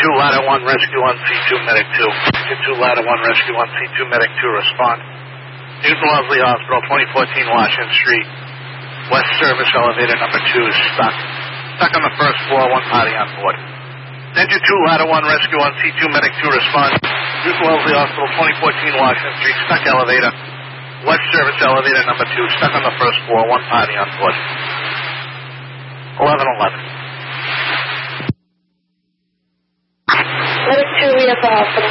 Ladder 1, Rescue 1, C2, Medic 2. Engine 2, Ladder 1, Rescue 1, C2, Medic 2, respond. Newton Wellesley Hospital, 2014 Washington Street. West Service Elevator number 2 is stuck. Stuck on the first floor, one party on board. Engine 2, Ladder 1, Rescue 1, C2, Medic 2, respond. Newton Wellesley Hospital, 2014 Washington Street, stuck elevator. West Service Elevator number 2, stuck on the first floor, one party on board. 1111. Medic 2, we have